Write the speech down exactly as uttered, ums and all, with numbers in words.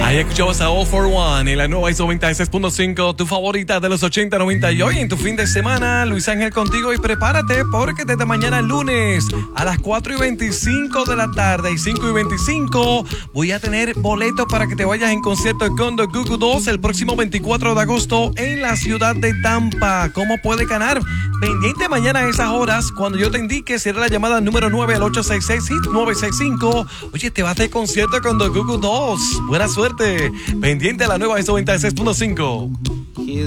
Ahí escuchabas a All for One en la nueva I S O noventa y seis punto cinco, tu favorita de los ochenta, noventa y hoy en tu fin de semana. Luis Ángel contigo y prepárate porque desde mañana lunes a las cuatro y veinticinco de la tarde y cinco y veinticinco voy a tener boletos para que te vayas en concierto con The Goo Goo Dolls el próximo veinticuatro de agosto en la ciudad de Tampa. ¿Cómo puedes ganar? Pendiente mañana a esas horas cuando yo te indique será la llamada número nueve al ocho seis seis, nueve seis cinco. Oye, te vas de concierto con The Goo Goo Dolls. Buena suerte. Pendiente a la nueva I S O noventa y seis punto cinco.